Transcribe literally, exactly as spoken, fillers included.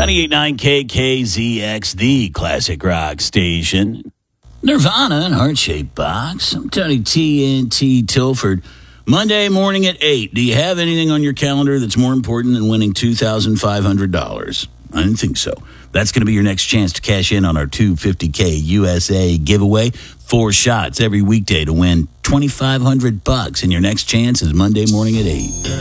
ninety-eight point nine K K Z X, the classic rock station. Nirvana and Heart-Shaped Box. I'm Tony T N T Tilford. Monday morning at eight. Do you have anything on your calendar that's more important than winning two thousand five hundred dollars? I didn't think so. That's going to be your next chance to cash in on our two hundred fifty K U S A giveaway. Four shots every weekday to win twenty-five hundred bucks, and your next chance is Monday morning at eight.